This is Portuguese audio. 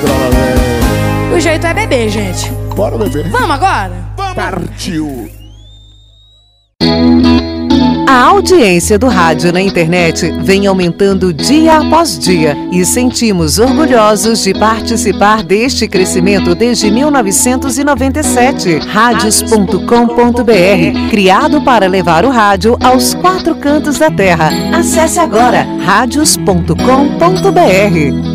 O jeito é beber, gente. Bora beber. Vamos agora? Partiu. A audiência do rádio na internet vem aumentando dia após dia e sentimos orgulhosos de participar deste crescimento desde 1997. Radios.com.br, criado para levar o rádio aos 4 cantos da terra. Acesse agora radios.com.br.